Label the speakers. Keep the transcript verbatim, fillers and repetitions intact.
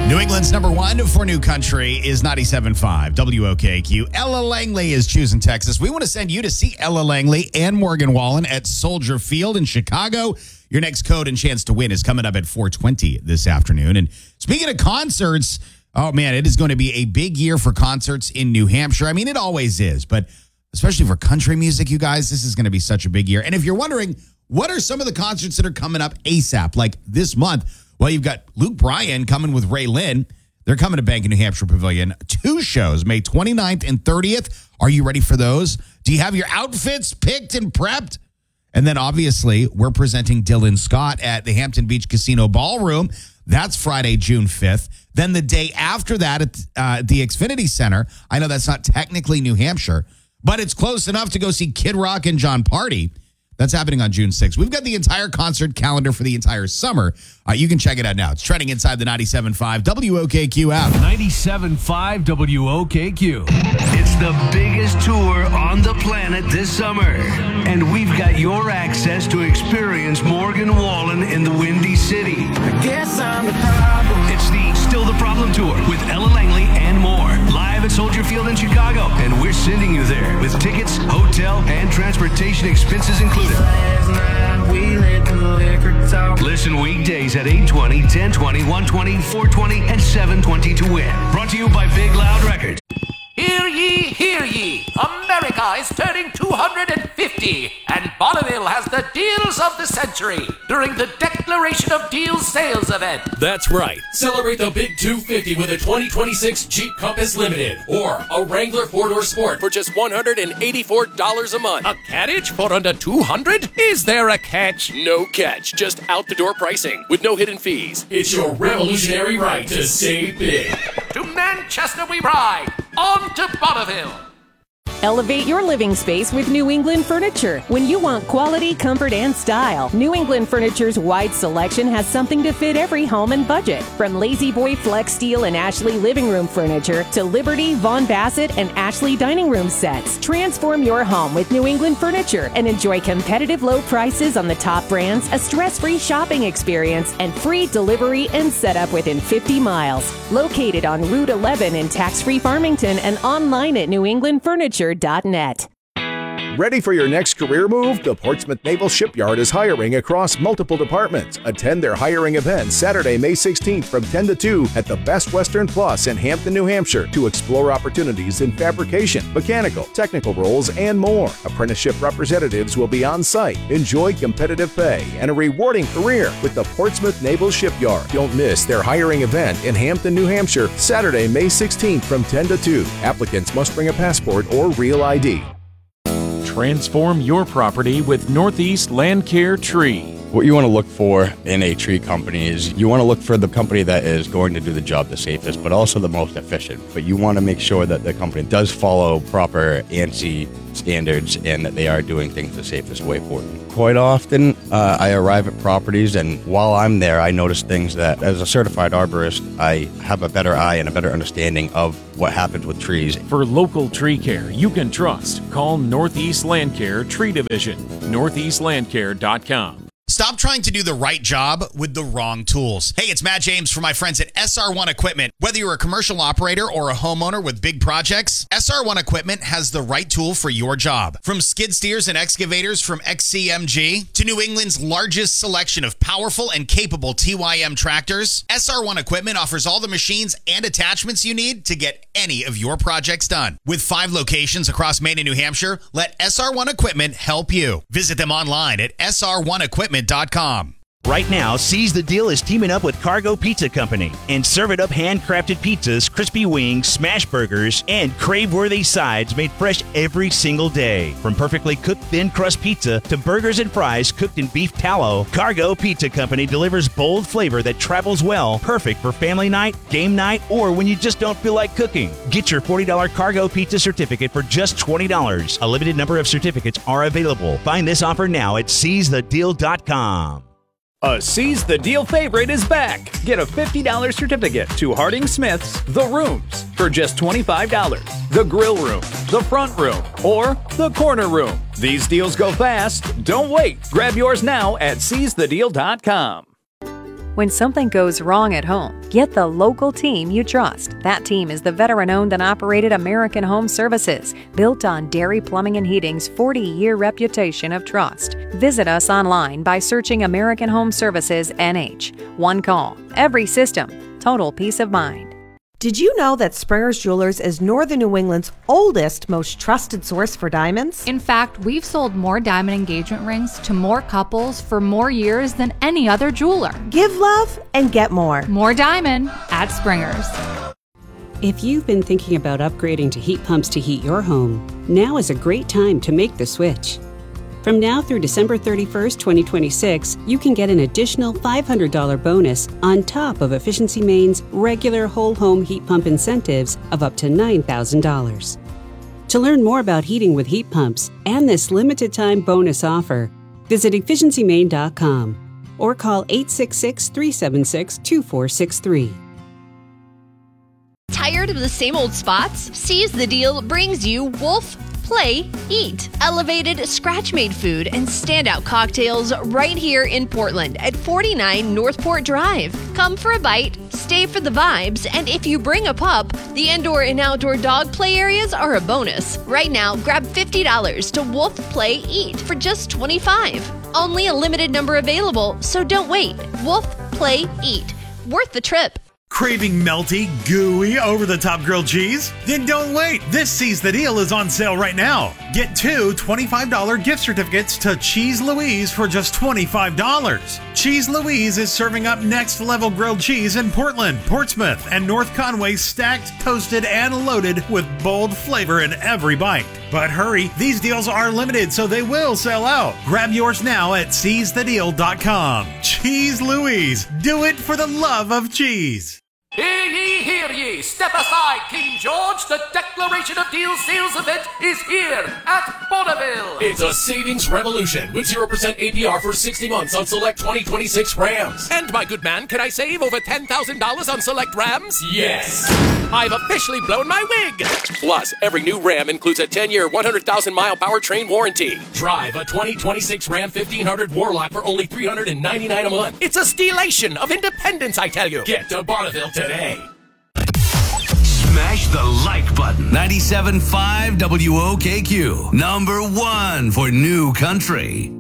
Speaker 1: New England's number one for new country is ninety-seven point five W O K Q. Ella Langley is choosing Texas. We want to send you to see Ella Langley and Morgan Wallen at Soldier Field in Chicago. Your next code and chance to win is coming up at four twenty this afternoon. And speaking of concerts, oh man, it is going to be a big year for concerts in New Hampshire. I mean, it always is, but especially for country music, you guys, this is going to be such a big year. And if you're wondering, what are some of the concerts that are coming up ASAP, like this month? Well, you've got Luke Bryan coming with Ray Lynn. They're coming to Bank of New Hampshire Pavilion. Two shows, May twenty-ninth and thirtieth. Are you ready for those? Do you have your outfits picked and prepped? And then, obviously, we're presenting Dylan Scott at the Hampton Beach Casino Ballroom. That's Friday, June fifth. Then the day after that at uh, the Xfinity Center. I know that's not technically New Hampshire, but it's close enough to go see Kid Rock and John Party. That's happening on June sixth. We've got the entire concert calendar for the entire summer. Uh, you can check it out now. It's trending inside the ninety-seven point five W O K Q app.
Speaker 2: ninety-seven point five W O K Q.
Speaker 3: It's the biggest tour on the planet this summer. And we've got your access to experience Morgan Wallen in the Windy City.
Speaker 4: I guess I'm the problem.
Speaker 3: It's the Still the Problem Tour with Ella Langley and more. Live at Soldier Field in Chicago. And we're sending you there with tickets, hotel, and transportation expenses included.
Speaker 4: Last night we let the liquor talk.
Speaker 3: Listen weekdays at eight twenty, ten twenty, one twenty, four twenty, and seven twenty to win. Brought to you by Big Loud Records.
Speaker 5: Hear ye, hear ye. America is turning two hundred fifty, and Bonneville has the deals of the century during the Declaration of Deals sales event.
Speaker 6: That's right. Celebrate the big two fifty with a twenty twenty-six Jeep Compass Limited or a Wrangler four-door Sport for just one hundred eighty-four dollars a month.
Speaker 5: A carriage for under two hundred? Is there a catch?
Speaker 6: No catch, just out-the-door pricing with no hidden fees. It's your revolutionary right to save big.
Speaker 5: To Manchester we ride. On to Bonneville.
Speaker 7: Elevate your living space with New England Furniture. When you want quality, comfort, and style, New England Furniture's wide selection has something to fit every home and budget. From Lazy Boy Flex Steel and Ashley living room furniture to Liberty, Von Bassett, and Ashley dining room sets. Transform your home with New England Furniture and enjoy competitive low prices on the top brands, a stress-free shopping experience, and free delivery and setup within fifty miles. Located on Route eleven in tax-free Farmington and online at new england furniture dot net.
Speaker 8: Ready for your next career move? The Portsmouth Naval Shipyard is hiring across multiple departments. Attend their hiring event Saturday, May sixteenth from ten to two at the Best Western Plus in Hampton, New Hampshire to explore opportunities in fabrication, mechanical, technical roles, and more. Apprenticeship representatives will be on site. Enjoy competitive pay and a rewarding career with the Portsmouth Naval Shipyard. Don't miss their hiring event in Hampton, New Hampshire, Saturday, May sixteenth from ten to two. Applicants must bring a passport or real I D.
Speaker 9: Transform your property with Northeast Land Care Tree.
Speaker 10: What you want to look for in a tree company is you want to look for the company that is going to do the job the safest, but also the most efficient. But you want to make sure that the company does follow proper ANSI standards and that they are doing things the safest way for them. Quite often, uh, I arrive at properties, and while I'm there, I notice things that, as a certified arborist, I have a better eye and a better understanding of what happens with trees.
Speaker 9: For local tree care you can trust, call Northeast Land Care Tree Division, northeast land care dot com.
Speaker 1: Stop trying to do the right job with the wrong tools. Hey, it's Matt James from my friends at S R one Equipment. Whether you're a commercial operator or a homeowner with big projects, S R one Equipment has the right tool for your job. From skid steers and excavators from X C M G to New England's largest selection of powerful and capable T Y M tractors, S R one Equipment offers all the machines and attachments you need to get any of your projects done. With five locations across Maine and New Hampshire, let S R one Equipment help you. Visit them online at S R one equipment dot com.
Speaker 11: Right now, Seize the Deal is teaming up with Cargo Pizza Company and Serve It Up handcrafted pizzas, crispy wings, smash burgers, and crave-worthy sides made fresh every single day. From perfectly cooked thin crust pizza to burgers and fries cooked in beef tallow, Cargo Pizza Company delivers bold flavor that travels well, perfect for family night, game night, or when you just don't feel like cooking. Get your forty dollars Cargo Pizza certificate for just twenty dollars. A limited number of certificates are available. Find this offer now at seize the deal dot com.
Speaker 12: A Seize the Deal favorite is back. Get a fifty dollars certificate to Harding Smith's The Rooms for just twenty-five dollars. The Grill Room, the Front Room, or the Corner Room. These deals go fast. Don't wait. Grab yours now at seize the deal dot com.
Speaker 13: When something goes wrong at home, get the local team you trust. That team is the veteran-owned and operated American Home Services, built on Dairy Plumbing and Heating's forty-year reputation of trust. Visit us online by searching American Home Services N H. One call, every system, total peace of mind.
Speaker 14: Did you know that Springer's Jewelers is Northern New England's oldest, most trusted source for diamonds?
Speaker 15: In fact, we've sold more diamond engagement rings to more couples for more years than any other jeweler.
Speaker 14: Give love and get more.
Speaker 15: More diamond at Springer's.
Speaker 16: If you've been thinking about upgrading to heat pumps to heat your home, now is a great time to make the switch. From now through December thirty-first, twenty twenty-six, you can get an additional five hundred dollars bonus on top of Efficiency Maine's regular whole home heat pump incentives of up to nine thousand dollars. To learn more about heating with heat pumps and this limited time bonus offer, visit efficiency maine dot com or call eight six six, three seven six, two four six three.
Speaker 17: Tired of the same old spots? Seize the Deal brings you Wolf Play, Eat. Elevated, scratch-made food and standout cocktails right here in Portland at forty-nine Northport Drive. Come for a bite, stay for the vibes, and if you bring a pup, the indoor and outdoor dog play areas are a bonus. Right now, grab fifty dollars to Wolf Play, Eat for just twenty-five dollars. Only a limited number available, so don't wait. Wolf Play, Eat. Worth the trip.
Speaker 18: Craving melty, gooey, over-the-top grilled cheese? Then don't wait. This Seize the Deal is on sale right now. Get two twenty-five dollars gift certificates to Cheese Louise for just twenty-five dollars. Cheese Louise is serving up next-level grilled cheese in Portland, Portsmouth, and North Conway, stacked, toasted, and loaded with bold flavor in every bite. But hurry, these deals are limited, so they will sell out. Grab yours now at seize the deal dot com. Cheese Louise. Do it for the love of cheese.
Speaker 5: Hear ye, hear ye! Step aside, King George! The Declaration of Deal sales event is here at Bonneville!
Speaker 6: It's a savings revolution with zero percent A P R for sixty months on select twenty twenty-six Rams.
Speaker 19: And my good man, can I save over ten thousand dollars on select Rams?
Speaker 6: Yes!
Speaker 19: I've officially blown my wig! Plus, every new Ram includes a ten-year, one hundred thousand mile powertrain warranty.
Speaker 6: Drive a twenty twenty-six Ram fifteen hundred Warlock for only three hundred ninety-nine dollars a month.
Speaker 19: It's a steelation of independence, I tell you!
Speaker 6: Get to Bonneville today!
Speaker 3: Smash the like button. ninety-seven point five W O K Q. Number one for New Country.